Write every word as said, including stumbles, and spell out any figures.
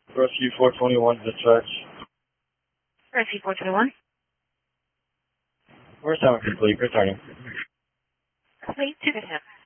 Rescue four twenty-one, dispatch. Rescue four twenty-one. First time complete, returning. Complete to the hip.